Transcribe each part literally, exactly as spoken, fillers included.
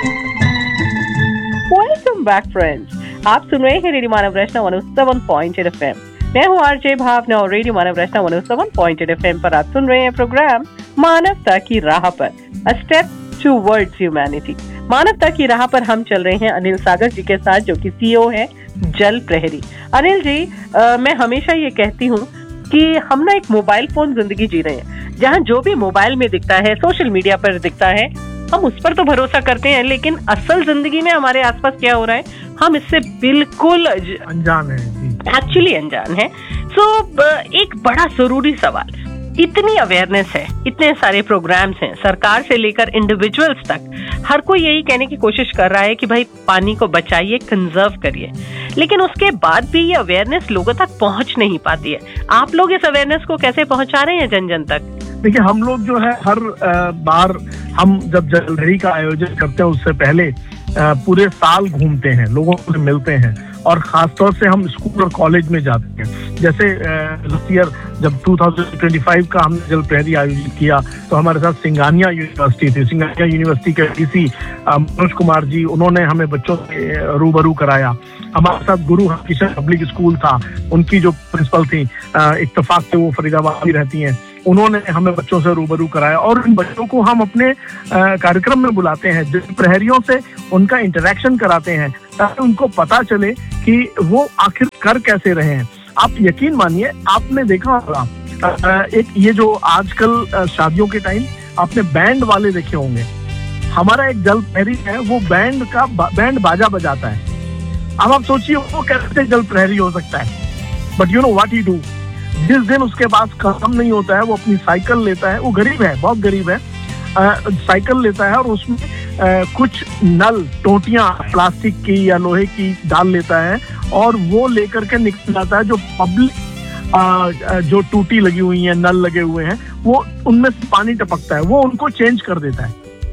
Welcome back friends, आप सुन रहे हैं रेडियो मानव रचना one O seven point eight FM. मैं हूँ आरजे भावना और रेडियो मानव रचना one O seven point eight FM पर आप सुन रहे हैं प्रोग्राम मानवता की राह पर, अ स्टेप टुवर्ड्स ह्यूमैनिटी। मानवता की राह पर हम चल रहे हैं अनिल सागर जी के साथ, जो कि सीईओ है जल प्रहरी। अनिल जी, आ, मैं हमेशा ये कहती हूँ कि हम ना एक मोबाइल फोन जिंदगी जी रहे हैं, जहाँ जो भी मोबाइल में दिखता है, सोशल मीडिया पर दिखता है, हम उस पर तो भरोसा करते हैं, लेकिन असल जिंदगी में हमारे आसपास क्या हो रहा है हम इससे बिल्कुल अनजान है, एक्चुअली अनजान है। सो so, एक बड़ा जरूरी सवाल, इतनी अवेयरनेस है, इतने सारे प्रोग्राम्स हैं, सरकार से लेकर इंडिविजुअल्स तक हर कोई यही कहने की कोशिश कर रहा है कि भाई पानी को बचाइए, कंजर्व करिए, लेकिन उसके बाद भी ये अवेयरनेस लोगों तक पहुंच नहीं पाती है। आप लोग इस अवेयरनेस को कैसे पहुंचा रहे हैं जन जन तक? देखिए, हम लोग जो है हर बार हम जब जल प्रहरी का आयोजन करते हैं उससे पहले पूरे साल घूमते हैं, लोगों से मिलते हैं, और खासतौर से हम स्कूल और कॉलेज में जाते हैं। जैसे लास्ट ईयर जब दो हज़ार पच्चीस का हमने जल प्रहरी आयोजित किया तो हमारे साथ सिंगानिया यूनिवर्सिटी थी। सिंगानिया यूनिवर्सिटी के डीसी मनोज कुमार जी, उन्होंने हमें बच्चों से रूबरू कराया। हमारे साथ गुरु हरकिशन पब्लिक स्कूल था, उनकी जो प्रिंसिपल थी इत्तेफाक से, वो फरीदाबाद में रहती हैं, उन्होंने हमें बच्चों से रूबरू कराया। और इन बच्चों को हम अपने कार्यक्रम में बुलाते हैं, जल प्रहरियों से उनका इंटरेक्शन कराते हैं, ताकि उनको पता चले कि वो आखिर कर कैसे रहे हैं। आप यकीन मानिए, आपने देखा होगा एक ये जो आजकल शादियों के टाइम आपने बैंड वाले देखे होंगे, हमारा एक जल प्रहरी है, वो बैंड का बैंड बाजा बजाता है। अब आप सोचिए वो कैसे जल प्रहरी हो सकता है। But you know what he do, जिस दिन उसके पास काम नहीं होता है, वो अपनी साइकिल लेता है, वो गरीब है, बहुत गरीब है, आ, साइकिल लेता है और उसमें आ, कुछ नल टोटियां प्लास्टिक की या लोहे की डाल लेता है, और वो लेकर के निकल जाता है। जो पब्लिक जो टूटी लगी हुई है, नल लगे हुए हैं, वो उनमें से पानी टपकता है, वो उनको चेंज कर देता है।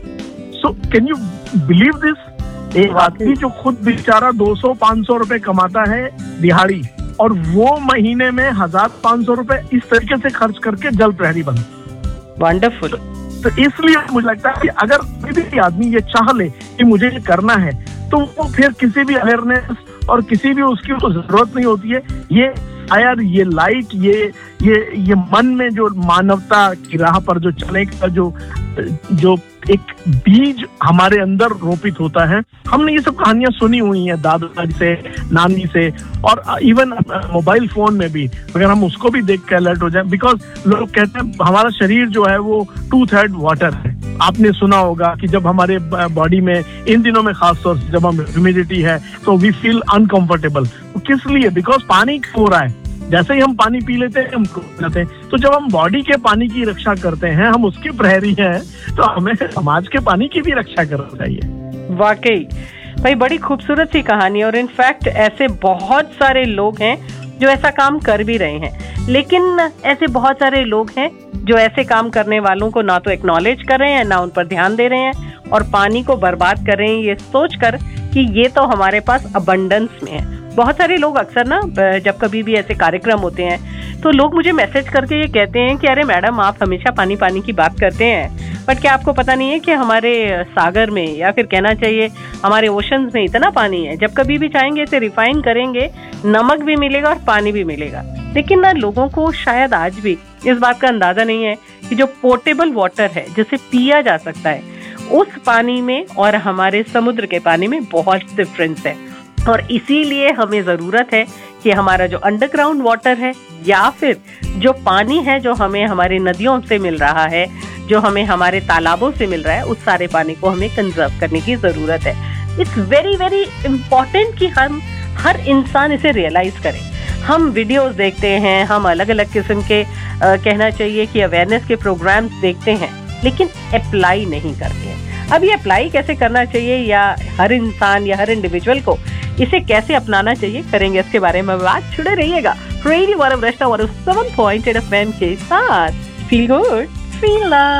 So can you believe this? एक आदमी जो खुद बेचारा दो सौ पाँच सौ रुपए कमाता है दिहाड़ी, और वो महीने में हजार पाँच सौ रुपए इस तरीके से खर्च करके जल प्रहरी बने। वंडरफुल। तो इसलिए मुझे लगता है कि अगर कोई भी आदमी ये चाह ले कि मुझे ये करना है, तो वो फिर किसी भी अवेयरनेस और किसी भी उसकी तो जरूरत नहीं होती है। ये फायर, ये लाइट, ये ये ये मन में जो मानवता की राह पर जो चलने का जो जो एक बीज हमारे अंदर रोपित होता है। हमने ये सब कहानियां सुनी हुई हैं दादाजी से, नानी से, और इवन मोबाइल फोन में भी अगर हम उसको भी देख के अलर्ट हो जाए, बिकॉज लोग कहते हैं हमारा शरीर जो है वो टू थर्ड वाटर है। आपने सुना होगा कि जब हमारे बॉडी में इन दिनों में खासतौर से जब हम ह्यूमिडिटी है तो वी फील अनकंफर्टेबल। तो किस लिए? बिकॉज पानी हो रहा है, जैसे ही हम पानी पी लेते हैं हम खो जाते हैं। तो जब हम बॉडी के पानी की रक्षा करते हैं, हम उसके प्रहरी हैं, तो हमें समाज के पानी की भी रक्षा करना चाहिए। वाकई भाई, बड़ी खूबसूरत सी कहानी, और इनफैक्ट ऐसे बहुत सारे लोग हैं जो ऐसा काम कर भी रहे हैं, लेकिन ऐसे बहुत सारे लोग हैं जो ऐसे काम करने वालों को ना तो एक्नॉलेज कर रहे हैं, ना उन पर ध्यान दे रहे हैं, और पानी को बर्बाद कर रहे हैं ये सोचकर कि ये तो हमारे पास अबंडेंस में है। बहुत सारे लोग अक्सर ना जब कभी भी ऐसे कार्यक्रम होते हैं तो लोग मुझे मैसेज करके ये कहते हैं कि अरे मैडम, आप हमेशा पानी पानी की बात करते हैं, बट क्या आपको पता नहीं है कि हमारे सागर में, या फिर कहना चाहिए हमारे ओशंस में इतना पानी है, जब कभी भी चाहेंगे इसे रिफाइन करेंगे, नमक भी मिलेगा और पानी भी मिलेगा। लेकिन ना लोगों को शायद आज भी इस बात का अंदाजा नहीं है कि जो पोर्टेबल वाटर है, जिसे पिया जा सकता है, उस पानी में और हमारे समुद्र के पानी में बहुत डिफरेंस है। और इसीलिए हमें जरूरत है कि हमारा जो अंडरग्राउंड वाटर है, या फिर जो पानी है जो हमें हमारे नदियों से मिल रहा है, जो हमें हमारे तालाबों से मिल रहा है, उस सारे पानी को हमें कंजर्व करने की जरूरत है। इट्स वेरी वेरी इम्पोर्टेंट कि हम हर इंसान इसे रियलाइज करें। हम वीडियोस देखते हैं, हम अलग अलग किस्म के आ, कहना चाहिए कि अवेयरनेस के प्रोग्राम्स देखते हैं, लेकिन अप्लाई नहीं करते हैं। अब ये अप्लाई कैसे करना चाहिए, या हर इंसान या हर इंडिविजुअल को इसे कैसे अपनाना चाहिए, करेंगे इसके बारे में बात। जुड़े रहिएगा रेडियो मानव रचना one O seven point eight FM के साथ। Feel good, feel love.